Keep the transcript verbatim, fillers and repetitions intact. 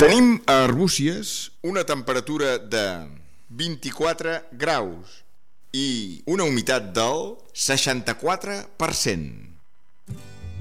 Tenim a Arbúcies una temperatura de vint-i-quatre graus i una humitat del seixanta-quatre per cent.